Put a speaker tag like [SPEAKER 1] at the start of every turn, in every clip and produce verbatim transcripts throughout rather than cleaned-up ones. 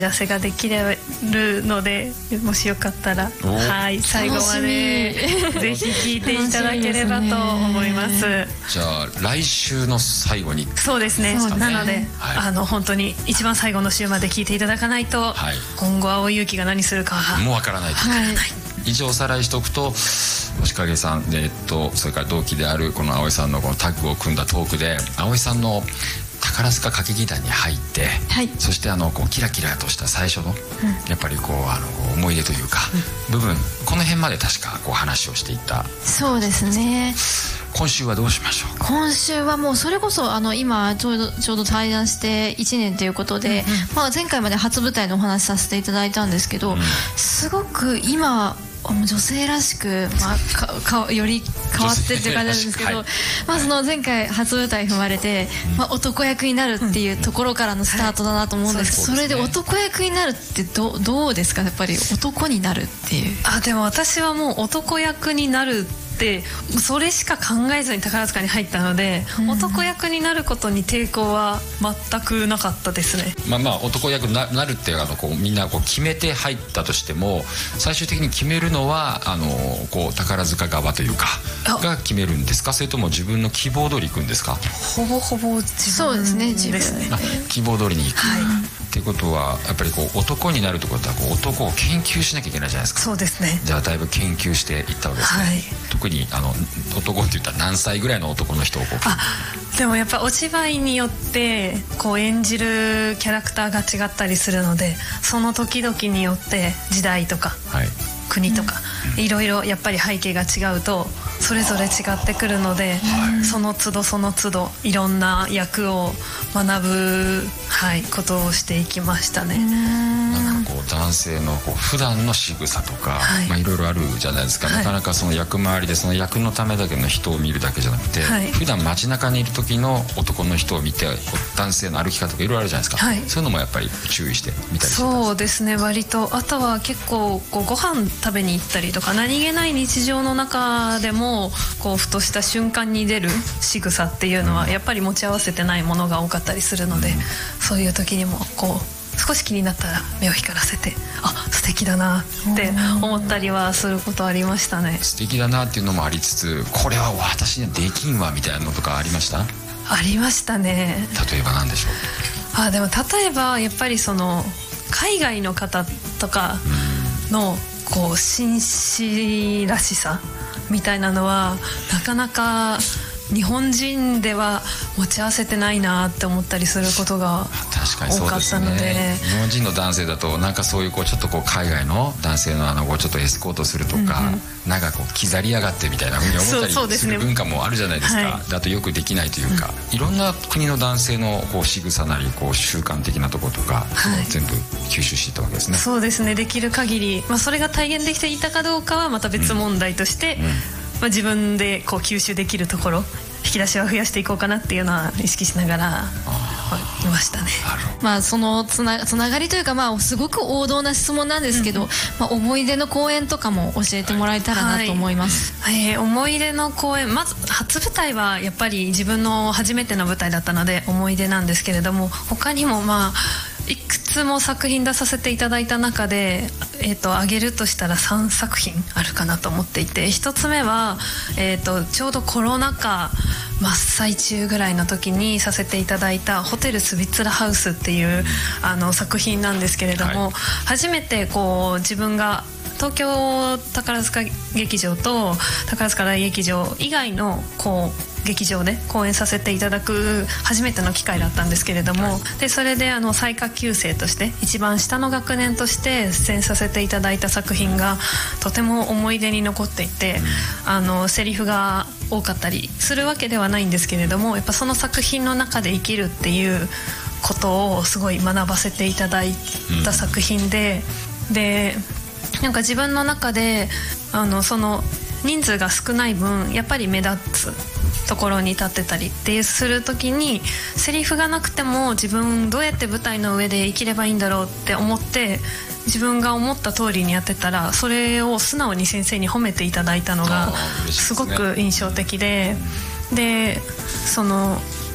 [SPEAKER 1] お知らせができるので、もしよかったら、はい、最後までぜひ聞いていただければと思います。
[SPEAKER 2] じゃあ来週の最後に。
[SPEAKER 1] そうですね。なので、はい、あの本当に一番最後の週まで聞いていただかないと、はい、今後青井勇気が何するかは
[SPEAKER 2] もうわからないです。はい、以上おさらいしておくと、星影さん、えー、っとそれから同期であるこの青井さんのこのタッグを組んだトークで、青井さんの宝塚歌劇団に入って、はい、そしてあのこうキラキラとした最初の、うん、やっぱりこうあの思い出というか、うん、部分、この辺まで確かこう話をしていった。
[SPEAKER 3] そうですね。
[SPEAKER 2] 今週はどうしましょう。
[SPEAKER 3] 今週はもうそれこそあの今ちょうどちょうど対談していちねんということで、うんうん、まあ、前回まで初舞台のお話させていただいたんですけど、うん、すごく今女性らしく、まあ、かかより変わってっていう感じなんですけど、はい、まあ、その前回初舞台踏まれて、まあ、男役になるっていうところからのスタートだなと思うんですけど、それで男役になるってど う, どうですか。やっぱり男になるっていう。
[SPEAKER 1] あ、でも私はもう男役になるでそれしか考えずに宝塚に入ったので、うん、男役になることに抵抗は全くなかったですね。
[SPEAKER 2] まあまあ男役に な, なるってあのこうみんなこう決めて入ったとしても、最終的に決めるのはあのこう宝塚側というかが決めるんですか、それとも自分の希望通り行くんですか。
[SPEAKER 1] ほぼほぼ自分ですね。自分ですね。
[SPEAKER 2] 希望通りに行く、はい、っていうことはやっぱりこう男になるってことはこう男を研究しなきゃいけないじゃないですか。
[SPEAKER 1] そうですね。
[SPEAKER 2] じゃあだいぶ研究していったわけですね。はい、特にあの男って言ったら何歳ぐらいの男の人をこう。
[SPEAKER 1] あ、でもやっぱお芝居によってこう演じるキャラクターが違ったりするので、その時々によって時代とか、はい、国とか、うん、いろいろやっぱり背景が違うとそれぞれ違ってくるので、はい、その都度その都度いろんな役を学ぶ、はい、ことをしていきましたね。
[SPEAKER 2] なんかこう男性のこう普段の仕草とか、はい、まあ、いろいろあるじゃないですか、はい、なかなかその役回りでその役のためだけの人を見るだけじゃなくて、はい、普段街中にいる時の男の人を見て男性の歩き方とかいろいろあるじゃないですか、はい、そういうのもやっぱり注意して見たりしてたんですか。
[SPEAKER 1] そうですね、割と。あとは結構こうご飯食べに行ったりとか、何気ない日常の中でもこうふとした瞬間に出る仕草っていうのはやっぱり持ち合わせてないものが多かったりするので、うん、そういう時にもこう少し気になったら目を光らせて、あ、素敵だなって思ったりはすることありましたね。
[SPEAKER 2] 素敵だなっていうのもありつつ、これは私にはできんわみたいなのとかありました？
[SPEAKER 1] ありましたね。
[SPEAKER 2] 例えば何でしょう？
[SPEAKER 1] あ、でも例えばやっぱりその海外の方とかのこう紳士らしさみたいなのはなかなか日本人では持ち合わせてないなって思ったりすることが多かったの で, で、ね、
[SPEAKER 2] 日本人の男性だとなんかそういうこうちょっとこう海外の男性のあのこうちょっとエスコートするとか、うんうん、なんかこう刻りやがってみたいなふうに思ったりする文化もあるじゃないですか。で、あとよくできないというか、うん、いろんな国の男性のこう仕草なりこう習慣的なところとか、はい、全部吸収していったわけですね。
[SPEAKER 1] そうですね、できる限り、まあ、それが体現できていたかどうかはまた別問題として、うんうん、まあ、自分でこう吸収できるところ、引き出しは増やしていこうかなっていうのは意識しながらいましたね。
[SPEAKER 3] まあ、そのつ な, つながりというか、まあ、すごく王道な質問なんですけど、うん、まあ、思い出の公演とかも教えてもらえたらなと思います。
[SPEAKER 1] はいはい、えー、思い出の公演、まず初舞台はやっぱり自分の初めての舞台だったので思い出なんですけれども、他にもまあいくつも作品出させていただいた中で、えー、と挙げるとしたらさんさく品あるかなと思っていて、ひとつめは、えー、とちょうどコロナ禍真っ最中ぐらいの時にさせていただいたホテルスビッツラハウスっていうあの作品なんですけれども、はい、初めてこう自分が東京宝塚劇場と宝塚大劇場以外のこう劇場で公演させていただく初めての機会だったんですけれども、でそれであの最下級生として一番下の学年として出演させていただいた作品がとても思い出に残っていて、あのセリフが多かったりするわけではないんですけれども、やっぱその作品の中で生きるっていうことをすごい学ばせていただいた作品で、でなんか自分の中であのその人数が少ない分やっぱり目立つところに立ってたりってする時に、セリフがなくても自分どうやって舞台の上で生きればいいんだろうって思って自分が思った通りにやってたら、それを素直に先生に褒めていただいたのがすごく印象的で、でその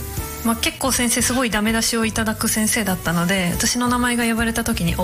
[SPEAKER 1] まあ、結構先生すごいダメ出しをいただく先生だったので、私の名前が呼ばれた時に